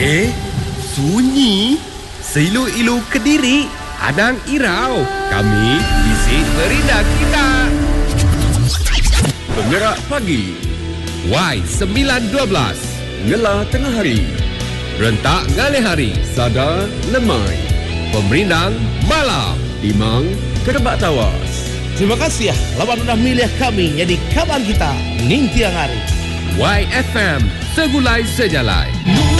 Sunyi? Seilu-ilu Kediri, Adang Irau. Kami bisik merindah kita. Penggerak pagi, Y912. Ngela tengah hari, Rentak ngalih hari. Sadar lemai, Pemerindang malam. Timang kerebak tawas. Terima kasih ya lawan sudah milih kami jadi kawan kita Ning Tiang Hari. YFM Segulai Sejalai.